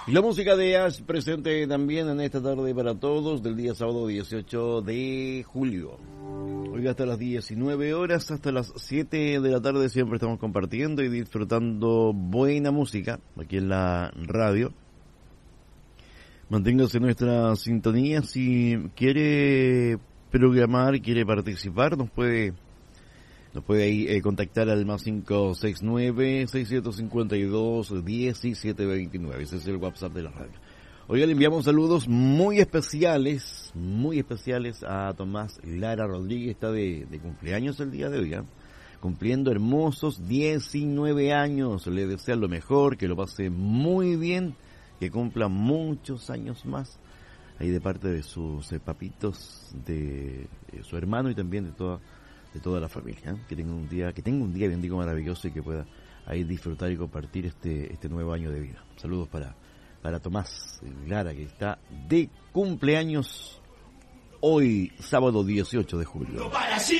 Y la música de Ash presente también en esta tarde para todos del día sábado 18 de julio. Hoy hasta las 19 horas, hasta las 7 de la tarde siempre estamos compartiendo y disfrutando buena música aquí en la radio. Manténgase en nuestra sintonía. Si quiere programar, quiere participar, nos puede ahí contactar al más 569-6752-1729. Ese es el WhatsApp de la radio. Oiga, le enviamos saludos muy especiales a Tomás Lara Rodríguez. Está de cumpleaños el día de hoy, ¿eh? Cumpliendo hermosos 19 años. Le desea lo mejor, que lo pase muy bien, que cumpla muchos años más. Ahí de parte de sus papitos, de su hermano y también de toda la familia, ¿eh? Que tenga un día bien digo maravilloso y que pueda ahí disfrutar y compartir este nuevo año de vida. Saludos para Tomás Lara, que está de cumpleaños hoy, sábado 18 de julio. Para sí.